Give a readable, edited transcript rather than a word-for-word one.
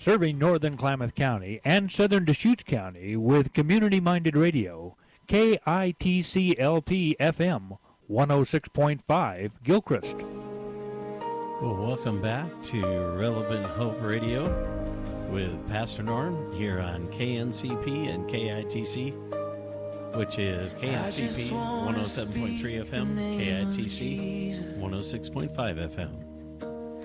serving northern Klamath County and southern Deschutes County with community-minded radio. KITC-LP FM 106.5 Gilchrist. Well, welcome back to Relevant Hope Radio with Pastor Norm here on KNCP and KITC, which is KNCP 107.3 FM, KITC 106.5 FM.